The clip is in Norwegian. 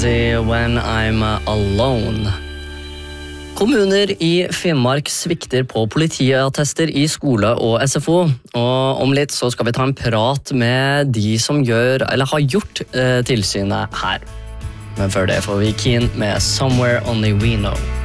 When I'm alone. Kommuner i Finnmark svikter på politiattester i skole og SFO, og om litt så skal vi ta en prat med de som gjør, eller har gjort tilsynet her. Men før det får vi Keen med Somewhere Only We Know.